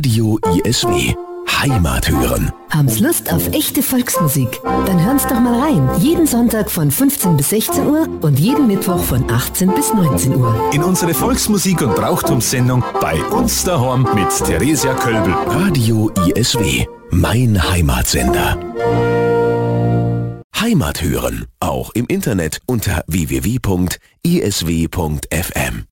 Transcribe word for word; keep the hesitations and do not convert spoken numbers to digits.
Radio I S W. Heimat hören. Haben's Lust auf echte Volksmusik? Dann hören's doch mal rein. Jeden Sonntag von fünfzehn bis sechzehn Uhr und jeden Mittwoch von achtzehn bis neunzehn Uhr. In unsere Volksmusik- und Brauchtumssendung bei uns daheim mit Theresia Kölbel. Radio I S W. Mein Heimatsender. Heimat hören. Auch im Internet unter w w w punkt i s w punkt f m.